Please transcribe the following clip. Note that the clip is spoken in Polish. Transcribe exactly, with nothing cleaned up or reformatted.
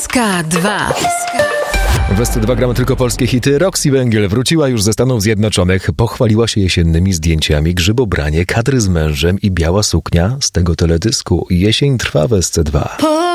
S K dwa. W S C dwa gramy tylko polskie hity. Roxy Węgiel wróciła już ze Stanów Zjednoczonych. Pochwaliła się jesiennymi zdjęciami, grzybobranie, kadry z mężem i biała suknia z tego teledysku. Jesień trwa w S C dwa.